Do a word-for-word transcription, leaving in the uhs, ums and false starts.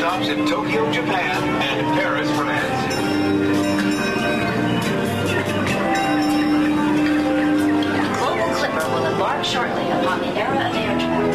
stops in Tokyo, Japan, and Paris, France. Global Clipper will embark shortly upon the era of air travel.